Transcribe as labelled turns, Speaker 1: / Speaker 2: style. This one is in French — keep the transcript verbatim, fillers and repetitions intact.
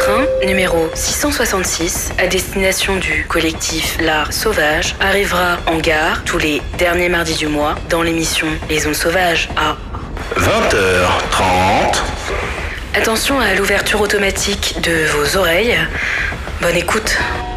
Speaker 1: train numéro six cent soixante-six à destination du collectif L'Art Sauvage arrivera en gare tous les derniers mardis du mois dans l'émission Les Ondes Sauvages à
Speaker 2: vingt heures trente.
Speaker 1: Attention à l'ouverture automatique de vos oreilles. Bonne écoute.